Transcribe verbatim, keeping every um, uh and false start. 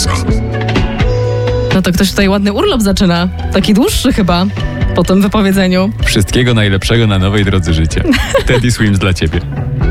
Ekspresso. No to ktoś tutaj ładny urlop zaczyna. Taki dłuższy chyba po tym wypowiedzeniu. Wszystkiego najlepszego na nowej drodze życia. Teddy Swims dla ciebie.